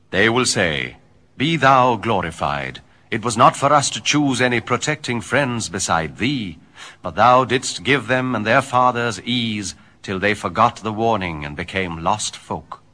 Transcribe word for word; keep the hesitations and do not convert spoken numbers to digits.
They will say, Be thou glorified. It was not for us to choose any protecting friends beside thee, but thou didst give them and their fathers ease, till they forgot the warning and became lost folk.